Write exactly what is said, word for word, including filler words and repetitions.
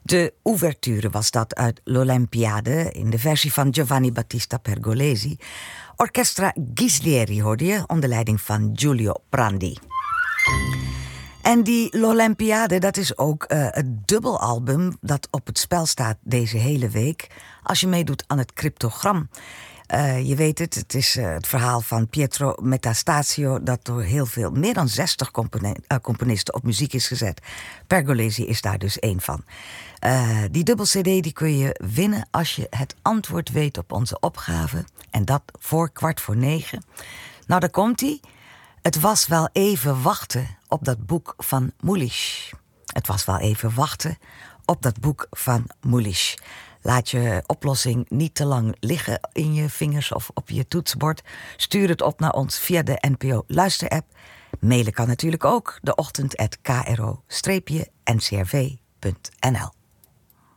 De ouverture was dat uit L'Olympiade in de versie van Giovanni Battista Pergolesi. Orchestra Ghislieri hoorde je onder leiding van Giulio Prandi. En die L'Olympiade, dat is ook uh, het dubbelalbum dat op het spel staat deze hele week. Als je meedoet aan het cryptogram. Uh, je weet het, het is uh, het verhaal van Pietro Metastasio dat door heel veel, meer dan zestig compone- uh, componisten op muziek is gezet. Pergolesi is daar dus één van. Uh, die dubbel-cd die kun je winnen als je het antwoord weet op onze opgave. En dat voor kwart voor negen. Nou, daar komt-ie. Het was wel even wachten op dat boek van Mulisch. Het was wel even wachten op dat boek van Mulisch. Laat je oplossing niet te lang liggen in je vingers of op je toetsenbord. Stuur het op naar ons via de N P O luisterapp. Mailen kan natuurlijk ook, deochtend at k r o n c r v punt n l.